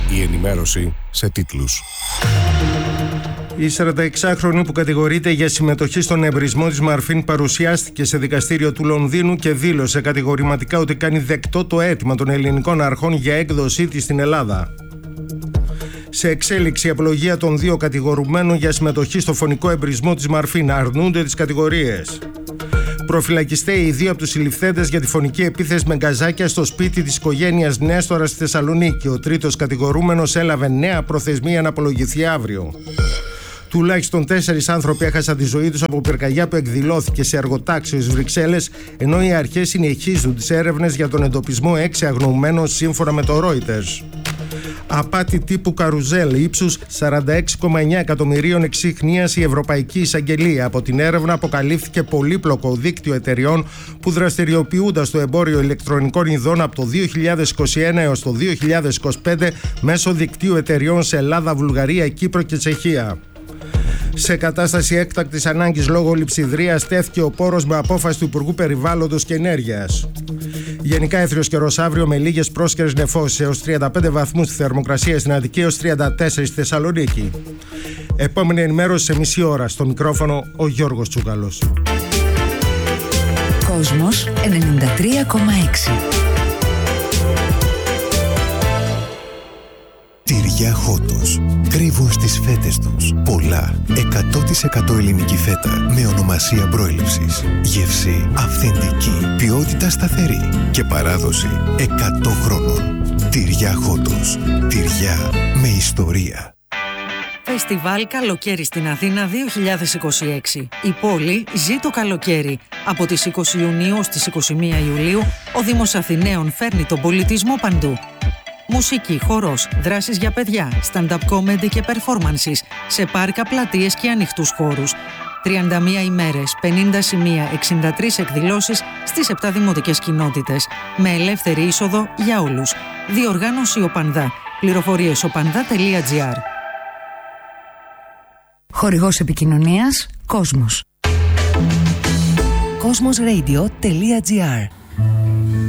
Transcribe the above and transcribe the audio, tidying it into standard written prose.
Η ενημέρωση σε τίτλους. Η 46χρονη που κατηγορείται για συμμετοχή στον εμπρισμό της Μαρφίν παρουσιάστηκε σε δικαστήριο του Λονδίνου και δήλωσε κατηγορηματικά ότι κάνει δεκτό το αίτημα των ελληνικών αρχών για έκδοσή της στην Ελλάδα. Σε εξέλιξη η απολογία των δύο κατηγορουμένων για συμμετοχή στο φωνικό εμπρισμό της Μαρφίν, αρνούνται τις κατηγορίες. Προφυλακιστέοι οι δύο από τους συλληφθέντες για τη φωνική επίθεση με γκαζάκια στο σπίτι της οικογένειας Νέστορα στη Θεσσαλονίκη. Ο τρίτος κατηγορούμενος έλαβε νέα προθεσμία να απολογηθεί αύριο. Τουλάχιστον 4 άνθρωποι έχασαν τη ζωή τους από πυρκαγιά που εκδηλώθηκε σε εργοτάξιο στις Βρυξέλλες, ενώ οι αρχές συνεχίζουν τις έρευνες για τον εντοπισμό 6 αγνοωμένων σύμφωνα με το Reuters. Απάτη τύπου καρουζέλ ύψους 46,9 εκατομμυρίων εξήχνιας η Ευρωπαϊκή Εισαγγελία. Από την έρευνα αποκαλύφθηκε πολύπλοκο δίκτυο εταιριών που δραστηριοποιούνταν στο εμπόριο ηλεκτρονικών ειδών από το 2021 έως το 2025 μέσω δικτύου εταιριών σε Ελλάδα, Βουλγαρία, Κύπρο και Τσεχία. Σε κατάσταση έκτακτης ανάγκης λόγω λειψιδρίας τέθηκε ο πόρος με απόφαση του Υπουργού Περιβάλλοντος και Ενέργειας. Γενικά έθριος καιρός αύριο με λίγες πρόσκαιρες νεφώσεις έως 35 βαθμούς στη θερμοκρασία στην Αττική έως 34 στη Θεσσαλονίκη. Επόμενη ενημέρωση σε μισή ώρα. Στο μικρόφωνο ο Γιώργος Τσούκαλος. Κόσμος 93,6. Τυριά Χότος. Κρύβουν στις φέτες τους πολλά 100% ελληνική φέτα με ονομασία προέλευσης. Γεύση αυθεντική, ποιότητα σταθερή και παράδοση 100 χρόνων. Τυριά Χότος. Τυριά με ιστορία. Φεστιβάλ Καλοκαίρι στην Αθήνα 2026. Η πόλη ζει το καλοκαίρι. Από τις 20 Ιουνίου στις 21 Ιουλίου, ο Δήμος Αθηναίων φέρνει τον πολιτισμό παντού. Μουσική, χορός, δράσεις για παιδιά, stand-up comedy και performances σε πάρκα, πλατείες και ανοιχτούς χώρους. 31 ημέρες, 50 σημεία, 63 εκδηλώσεις στις 7 δημοτικές κοινότητες, με ελεύθερη είσοδο για όλους. Διοργάνωση Οπανδά. Πληροφορίες opanda.gr. Χορηγός επικοινωνίας Κόσμος. Cosmosradio.gr